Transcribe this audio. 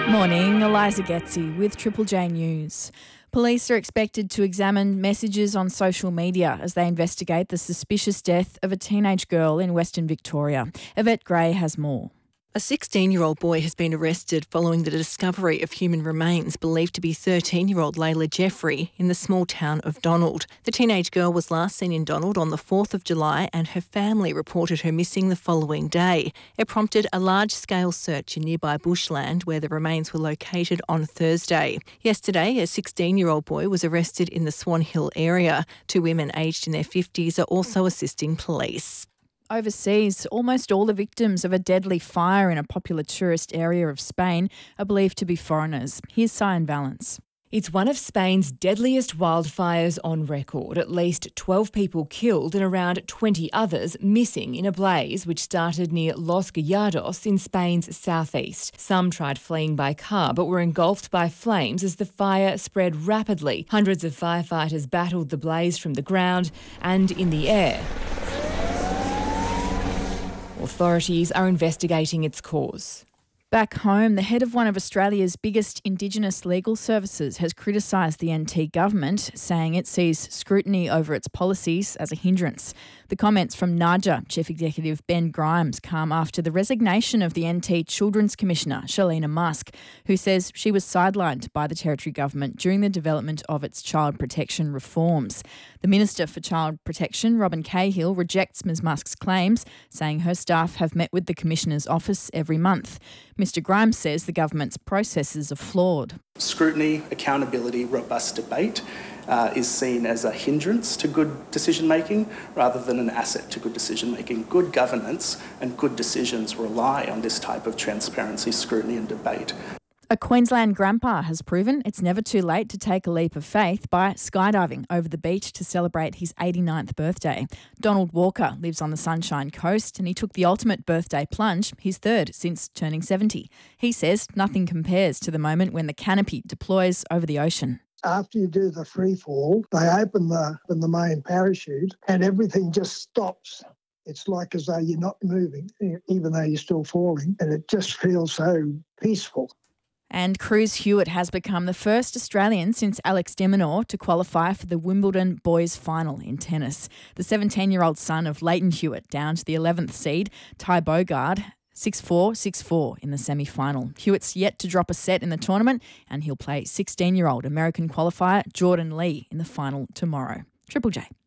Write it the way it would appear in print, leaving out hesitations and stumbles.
Morning, Eliza Getzi with Triple J News. Police are expected to examine messages on social media as they investigate the suspicious death of a teenage girl in Western Victoria. Yvette Gray has more. A 16-year-old boy has been arrested following the discovery of human remains believed to be 13-year-old Layla Jeffrey in the small town of Donald. The teenage girl was last seen in Donald on the 4th of July and her family reported her missing the following day. It prompted a large-scale search in nearby bushland where the remains were located on Thursday. Yesterday, a 16-year-old boy was arrested in the Swan Hill area. Two women aged in their 50s are also assisting police. Overseas, almost all the victims of a deadly fire in a popular tourist area of Spain are believed to be foreigners. Here's Cyan Valence. It's one of Spain's deadliest wildfires on record. At least 12 people killed and around 20 others missing in a blaze which started near Los Gallados in Spain's southeast. Some tried fleeing by car but were engulfed by flames as the fire spread rapidly. Hundreds of firefighters battled the blaze from the ground and in the air. Authorities are investigating its cause. Back home, the head of one of Australia's biggest Indigenous legal services has criticised the NT government, saying it sees scrutiny over its policies as a hindrance. The comments from NAJA Chief Executive Ben Grimes come after the resignation of the NT Children's Commissioner, Shalina Musk, who says she was sidelined by the Territory Government during the development of its child protection reforms. The Minister for Child Protection, Robin Cahill, rejects Ms Musk's claims, saying her staff have met with the Commissioner's office every month. Mr Grimes says the government's processes are flawed. Scrutiny, accountability, robust debate is seen as a hindrance to good decision-making rather than an asset to good decision-making. Good governance and good decisions rely on this type of transparency, scrutiny and debate. A Queensland grandpa has proven it's never too late to take a leap of faith by skydiving over the beach to celebrate his 89th birthday. Donald Walker lives on the Sunshine Coast and he took the ultimate birthday plunge, his third since turning 70. He says nothing compares to the moment when the canopy deploys over the ocean. After you do the free fall, they open the main parachute and everything just stops. It's like as though you're not moving, even though you're still falling, and it just feels so peaceful. And Cruz Hewitt has become the first Australian since Alex de Minaur to qualify for the Wimbledon boys final in tennis. The 17-year-old son of Leighton Hewitt down to the 11th seed, Ty Bogard, 6-4, 6-4 in the semi-final. Hewitt's yet to drop a set in the tournament and he'll play 16-year-old American qualifier Jordan Lee in the final tomorrow. Triple J.